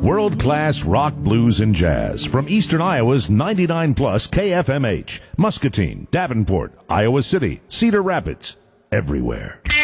World-class rock, blues, and jazz from Eastern Iowa's 99 plus KFMH, Muscatine, Davenport, Iowa City, Cedar Rapids, everywhere.